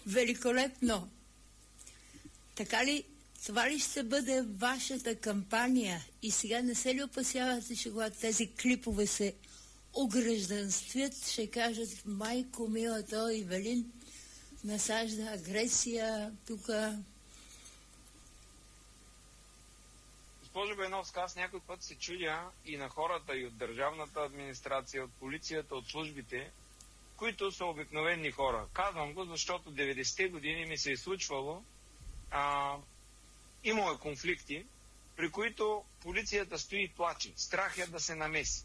Великолепно! Така ли, това ли ще бъде вашата кампания? И сега не се ли опасявате, че когато тези клипове се огражданствят, ще кажат: майко мила, той Ивелин насажда агресия тук? Госпожо Беновска, аз някой път се чудя и на хората, и от държавната администрация, от полицията, от службите, които са обикновени хора. Казвам го, защото 90-те години ми се е случвало, имало е конфликти, при които полицията стои и плаче. Страх е да се намеси.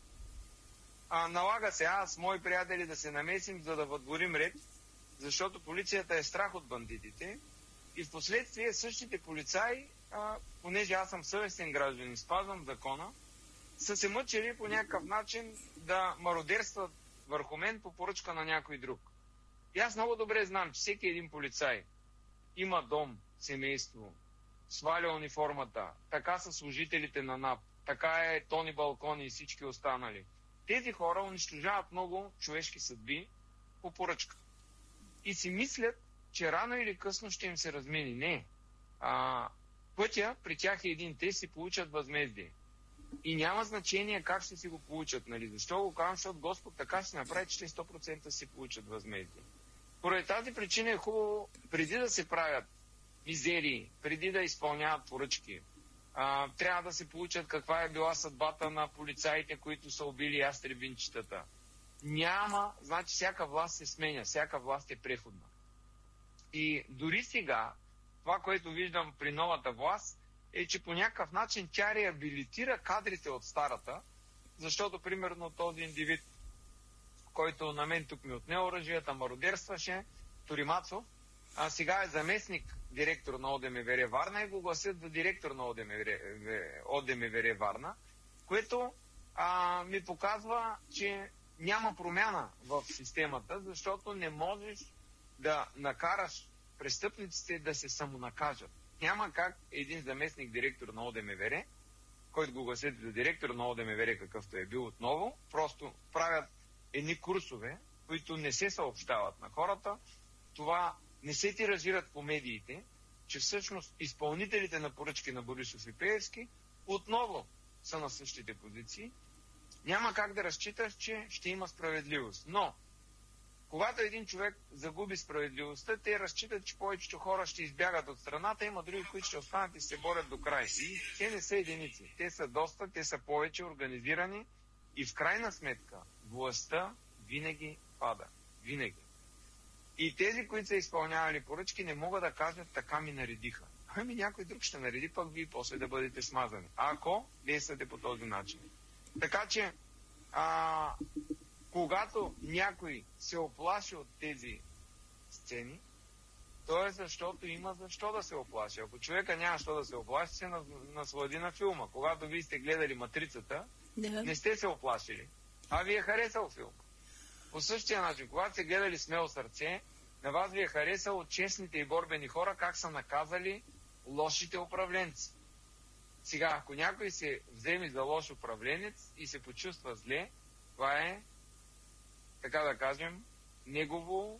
Налага се аз, мои приятели, да се намесим, за да въдворим ред, защото полицията е страх от бандитите. И в последствие същите полицаи, понеже аз съм съвестен гражданин, спазвам закона, са се мъчили по някакъв начин да мародерстват върху мен по поръчка на някой друг. И аз много добре знам, че всеки един полицай има дом, семейство, сваля униформата, така са служителите на НАП, така е Тони Балкони и всички останали. Тези хора унищожават много човешки съдби по поръчка. И си мислят, че рано или късно ще им се размени. Не. Пътя при тях е един. Те си получат възмездие. И няма значение как ще си го получат. Нали? Защо го казвам? Защото Господ така ще направи, че 100% си получат възмездие. Поради тази причина е хубаво, преди да се правят мизерии, преди да изпълняват поръчки, трябва да се получат каква е била съдбата на полицаите, които са убили ястребинчетата. Няма, значи всяка власт се сменя, всяка власт е преходна. И дори сега, това, което виждам при новата власт, е, че по някакъв начин тя реабилитира кадрите от старата, защото, примерно, този индивид, който на мен тук ми отне оръжията, мародерстваше, Торимацов, сега е заместник директор на ОДМВР Варна и го гласят за директор на ОДМВР Варна, което ми показва, че няма промяна в системата, защото не можеш да накараш престъпниците да се самонакажат. Няма как един заместник директор на ОДМВР, който го гласят за директор на ОДМВР, какъвто е бил отново, просто правят едни курсове, които не се съобщават на хората. Това не се тиражират по медиите, че всъщност изпълнителите на поръчки на Борисов и Пеевски отново са на същите позиции. Няма как да разчиташ, че ще има справедливост. Но, когато един човек загуби справедливостта, те разчитат, че повечето хора ще избягат от страната, има други, които ще останат и се борят до край. И те не са единици. Те са доста, те са повече организирани и в крайна сметка властта винаги пада. Винаги. И тези, които са изпълнявали поръчки, не могат да кажат: така ми наредиха. Ами някой друг ще нареди, пък вие после да бъдете смазани. Ако действате по този начин. Така че, когато някой се оплаши от тези сцени, то е защото има защо да се оплаши. Ако човека няма защо да се оплаши, се наслади на филма. Когато вие сте гледали Матрицата, не сте се оплашили, а ви е харесал филм. По същия начин, когато сте гледали Смело сърце, на вас ви е харесало честните и борбени хора, как са наказали лошите управленци. Сега, ако някой се вземе за лош управленец и се почувства зле, това е, така да кажем, негово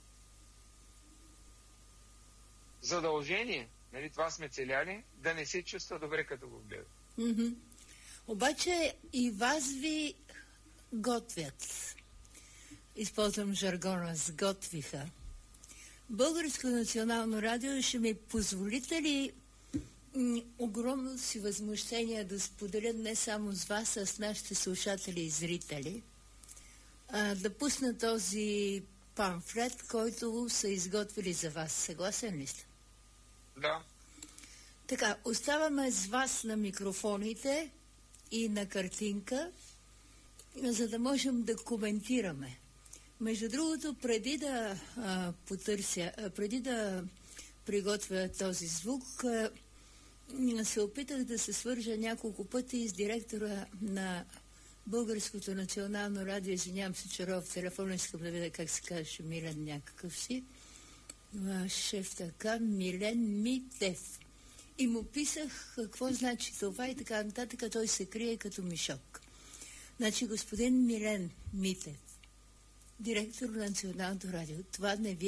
задължение. Нали, това сме целяли, да не се чувства добре, като го гледа. Mm-hmm. Обаче и вас ви готвят. Използвам жаргона, сготвиха. Българско национално радио, ще ми позволите ли огромно си възмущение да споделя не само с вас, а с нашите слушатели и зрители, да пусна този памфлет, който са изготвили за вас. Съгласен ли сте? Да. Така, оставаме с вас на микрофоните и на картинка, за да можем да коментираме. Между другото, преди да преди да приготвя този звук, се опитах да се свържа няколко пъти с директора на Българското национално радио. Извинявам се, че в телефона искам да видя как се казваше, Милен някакъв си. Шеф така, Милен Митев. И му писах какво значи това и така нататък, той се крие като мишок. Значи, господин Милен Митев, директор на Националното радио, това не ви е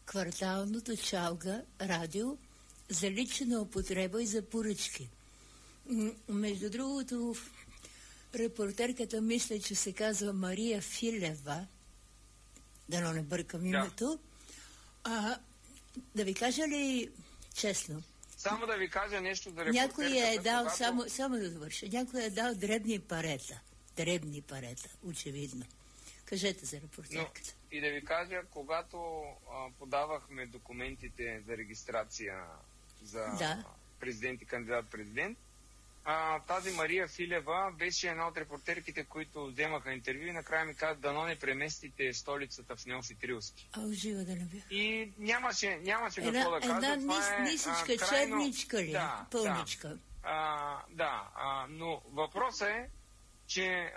кварталното чалга радио за лична употреба и за поръчки. Между другото, репортерката мисля, че се казва Мария Филева, дано не бъркам името. Да ви кажа ли честно? Само да ви кажа нещо за репортерката. Някой е дал, само да довърша, някой е дал дребни парета, очевидно. Кажете за репортерката. И да ви кажа, когато подавахме документите за регистрация за президент и кандидат-президент, тази Мария Филева беше една от репортерките, които вземаха интервю и накрая ми каза, дано не преместите столицата в Неофит Рилски. Жива да не бях. И нямаше какво да кажа. Една нисичка, черничка ли? Пълничка. Но въпросът е, че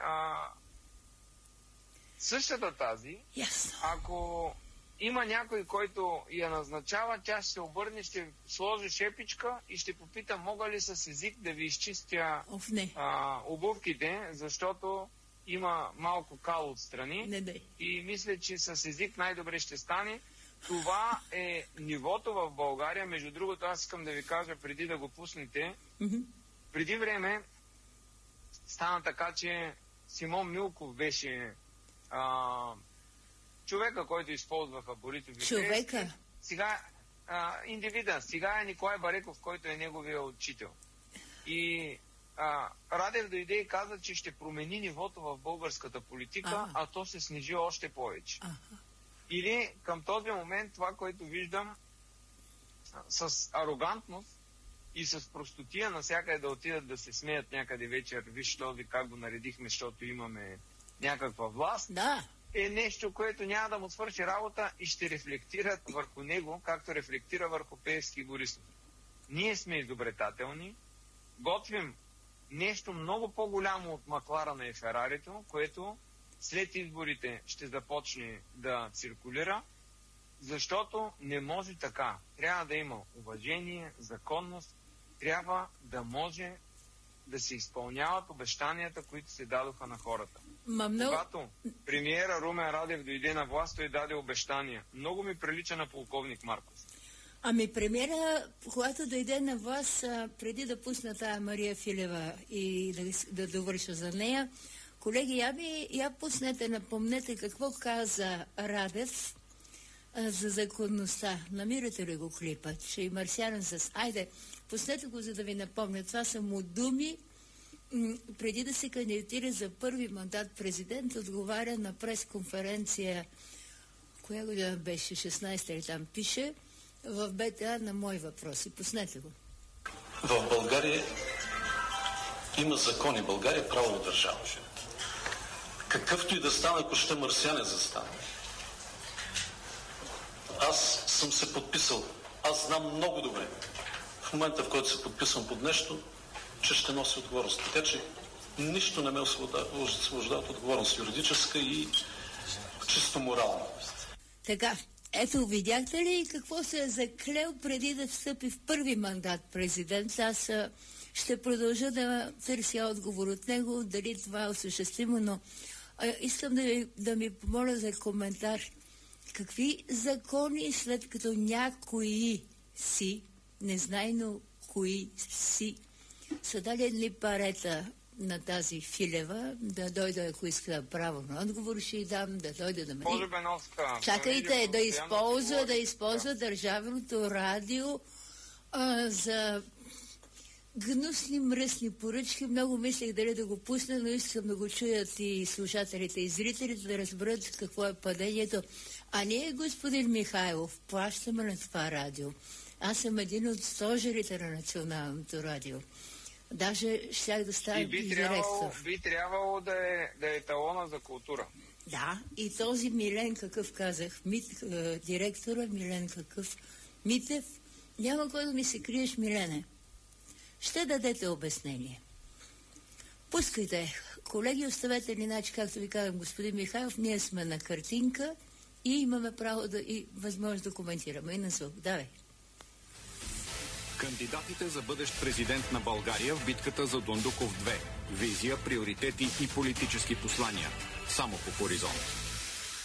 същата тази, ако има някой, който я назначава, тя ще се обърне, ще сложи шепичка и ще попита, мога ли с език да ви изчистя обувките, защото има малко кал отстрани. И мисля, че с език най-добре ще стане. Това е нивото в България. Между другото, аз искам да ви кажа, преди да го пуснете, преди време стана така, че Симон Милков беше човека, който използваха Борисов. Човека? Сега индивида. Сега е Николай Бареков, който е неговия учител. И Радев дойде и каза, че ще промени нивото в българската политика, а то се снижи още повече. Или към този момент това, което виждам с арогантност и с простотия навсякъде да отидат да се смеят някъде вечер, виж този как го наредихме, защото имаме някаква власт, е нещо, което няма да му свърши работа и ще рефлектират върху него, както рефлектира върху Пеевски и Борисов. Ние сме изобретателни, готвим нещо много по-голямо от Макларена и Ферарито, което след изборите ще започне да циркулира, защото не може така. Трябва да има уважение, законност, трябва да може да се изпълняват обещанията, които се дадоха на хората. Когато премиера Румен Радев дойде на власт, той даде обещания. Много ми прилича на полковник Марков. Премиера, когато дойде на власт, преди да пусна тая Мария Филева и да довърша за нея, колеги, я пуснете, напомнете какво каза Радев за законността. Намирате ли го клипа? Че и марсианен с... Айде, пуснете го, за да ви напомня. Това са му думи, преди да се кандидатира за първи мандат президент, отговаря на пресконференция, коя година беше, 16 или там пише, в БТА на мои въпроси. Пуснете го. В България има закони. България е правова държава. Какъвто и да стане, ако ще марсиане застане. Аз съм се подписал. Аз знам много добре. В момента, в който се подписвам под нещо, че ще носи отговорност. Така че нищо не ме освобождава от отговорност, юридическа и чисто морална. Така, ето видяхте ли какво се е заклел преди да встъпи в първи мандат президент? Аз ще продължа да търся отговор от него, дали това е осъществимо, но искам да ми помоля за коментар. Какви закони, след като някои си, незнайно кои си, са дали едни парета на тази Филева, да дойде, ако иска право на отговор, ще й дам, да дойде да ме... Чакайте, да използва държавното радио за гнусни, мръсни поръчки. Много мислех дали да го пусна, но искам да го чуят и слушателите и зрителите, да разберат какво е падението. А ние, господин Михайлов, плащаме на това радио. Аз съм един от стожерите на Националното радио. Даже щях да става и директор. Би трябвало да е талона за култура. Да, и този Милен, какъв казах, директора Милен какъв, Митев, няма кой да ми се криеш, Милене. Ще дадете обяснение. Пускайте. Колеги, оставете ли, иначе, както ви казвам, господин Михайлов, ние сме на картинка и имаме право и възможност да коментираме. И на звук. Давай. Кандидатите за бъдещ президент на България в битката за Дондуков 2. Визия, приоритети и политически послания. Само по Хоризонт.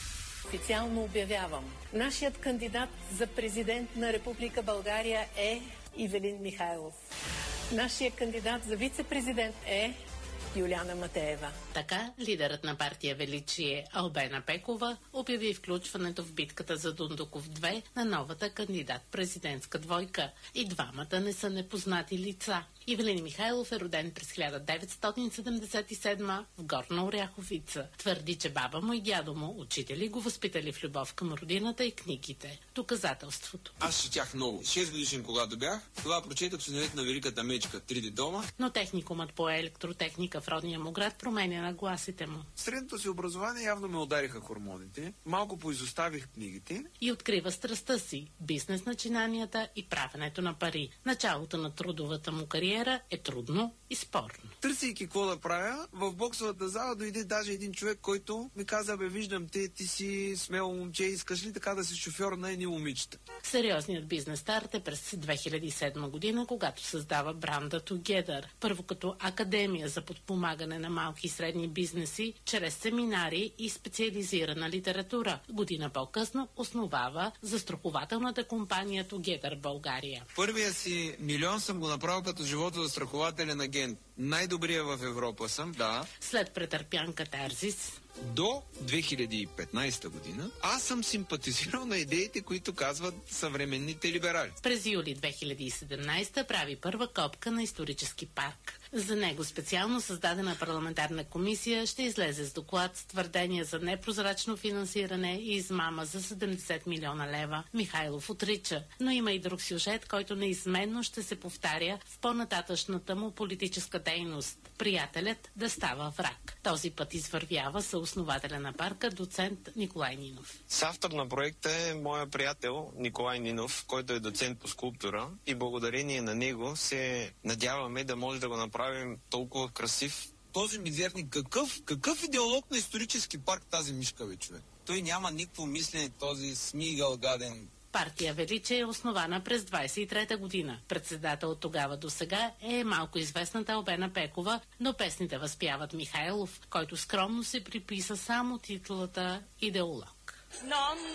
Официално обявявам. Нашият кандидат за президент на Република България е Ивелин Михайлов. Нашият кандидат за вице-президент е Юлиана Матеева. Така, лидерът на партия Величие Албена Пекова обяви включването в битката за Дундуков 2 на новата кандидат-президентска двойка. И двамата не са непознати лица. Ивелин Михайлов е роден през 1977 в Горна Оряховица. Твърди, че баба му и дядо му, учители, го възпитали в любов към родината и книгите. Доказателството. Аз четях много. 6 годишен, когато бях, това прочетах Сънят на Великата мечка, 3D дома. Но техникумът по електротехника в родния му град променя нагласите му. Средното си образование явно ме удариха хормоните, малко поизоставих книгите. И открива страстта си – бизнес начинанията и правенето на пари. Началото на трудовата му кариера е трудно и спорно. Търсейки какво да правя, в боксовата зала дойде даже един човек, който ми каза: бе, виждам те, ти си смело момче, искаш ли така да си шофьор на едни момичета? Сериозният бизнес старт е през 2007 година, когато създава бранда Together. Първо като академия за подпомагане на малки и средни бизнеси, чрез семинари и специализирана литература. Година по-късно основава застрахователната компания Together България. Първия си милион съм го направил като животозастрахователен агент. Най-добрия в Европа съм, да. След претърпян катарзис, до 2015 година аз съм симпатизирал на идеите, които казват съвременните либерали. През юли 2017 прави първа копка на исторически парк. За него специално създадена парламентарна комисия ще излезе с доклад с твърдения за непрозрачно финансиране и измама за 70 милиона лева. Михайлов отрича, но има и друг сюжет, който неизменно ще се повтаря в по-нататъчната му политическа дейност. Приятелят да става враг. Този път извървява съоснователя на парка доцент Николай Нинов. Съавтор на проекта е моя приятел Николай Нинов, който е доцент по скулптура, и благодарение на него се надяваме да може да го направим толкова красив. Този мизерник, какъв идеолог на исторически парк тази мишка, бе, човек? Той няма никакво мислене, този смигал гаден. Партия Величие е основана през 23-та година. Председател от тогава до сега е малко известната Албена Пекова, но песните възпяват Михайлов, който скромно се приписа само титулата идеолог.